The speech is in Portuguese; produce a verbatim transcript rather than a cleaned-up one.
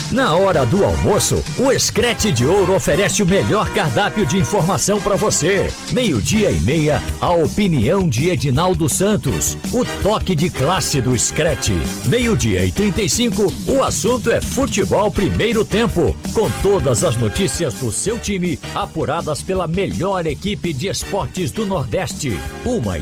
Na hora do almoço, o Screte de Ouro oferece o melhor cardápio de informação para você. Meio-dia e meia, a opinião de Edinaldo Santos. O toque de classe do Screte. Meio-dia e trinta e cinco, o assunto é futebol primeiro tempo. Com todas as notícias do seu time, apuradas pela melhor equipe de esportes do Nordeste. Uma